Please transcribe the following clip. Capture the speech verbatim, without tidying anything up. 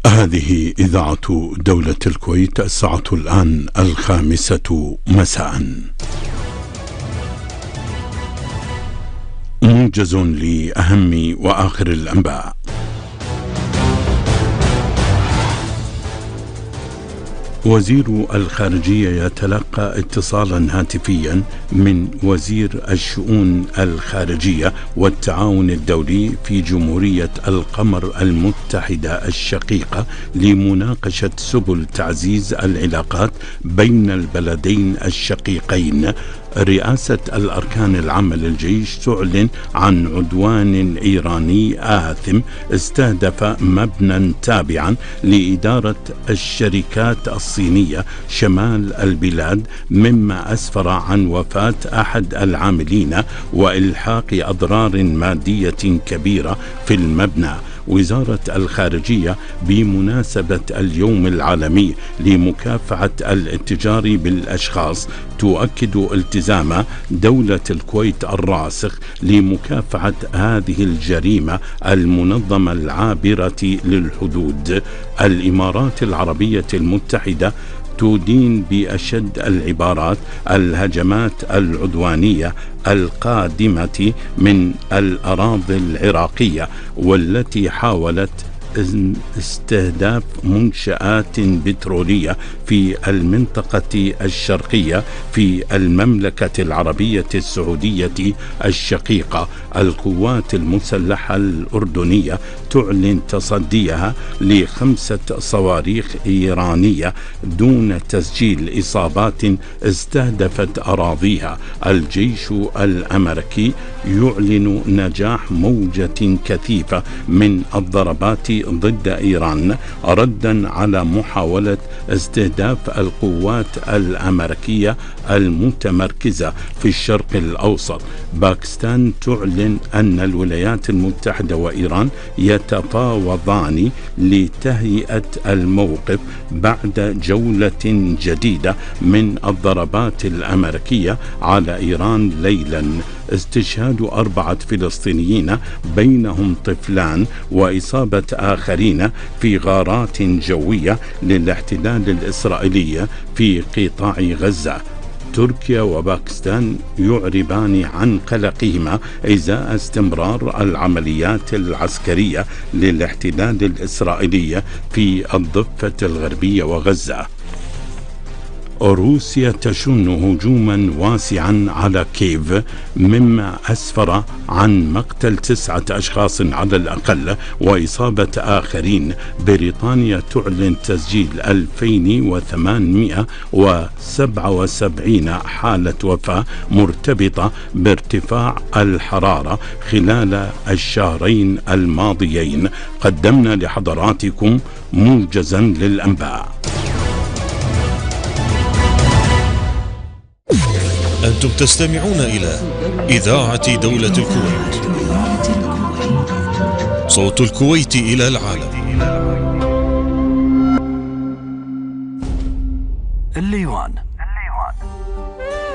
هذه إذاعة دولة الكويت، الساعة الآن الخامسة مساء. موجز لأهم وآخر الأنباء. وزير الخارجية يتلقى اتصالا هاتفيا من وزير الشؤون الخارجية والتعاون الدولي في جمهورية القمر المتحدة الشقيقة لمناقشة سبل تعزيز العلاقات بين البلدين الشقيقين. رئاسة الأركان العامة للجيش تعلن عن عدوان إيراني آثم استهدف مبنى تابعا لإدارة الشركات الصينية شمال البلاد، مما أسفر عن وفاة أحد العاملين وإلحاق أضرار مادية كبيرة في المبنى. وزارة الخارجية بمناسبة اليوم العالمي لمكافحة الاتجار بالأشخاص تؤكد التزام دولة الكويت الراسخ لمكافحة هذه الجريمة المنظمة العابرة للحدود. الإمارات العربية المتحدة تدين بأشد العبارات الهجمات العدوانية القادمة من الأراضي العراقية والتي حاولت استهداف منشآت بترولية في المنطقة الشرقية في المملكة العربية السعودية الشقيقة. القوات المسلحة الأردنية تعلن تصديها لخمسة صواريخ إيرانية دون تسجيل إصابات استهدفت أراضيها. الجيش الأمريكي يعلن نجاح موجة كثيفة من الضربات ضد إيران ردا على محاولة استهداف القوات الأمريكية المتمركزة في الشرق الأوسط. باكستان تعلن أن الولايات المتحدة وإيران يتفاوضان لتهيئة الموقف بعد جولة جديدة من الضربات الأمريكية على إيران ليلا. استشهاد أربعة فلسطينيين بينهم طفلان وإصابة آخرين في غارات جوية للاحتلال الإسرائيلي في قطاع غزة. تركيا وباكستان يعربان عن قلقهما إزاء استمرار العمليات العسكرية للاحتلال الإسرائيلي في الضفة الغربية وغزة. روسيا تشن هجوما واسعا على كييف مما أسفر عن مقتل تسعة أشخاص على الأقل وإصابة آخرين. بريطانيا تعلن تسجيل ألفين وثمانمائة وسبعة وسبعين حالة وفاة مرتبطة بارتفاع الحرارة خلال الشهرين الماضيين. قدمنا لحضراتكم موجزا للأنباء. أنتم تستمعون إلى إذاعة دولة الكويت، صوت الكويت إلى العالم. الليوان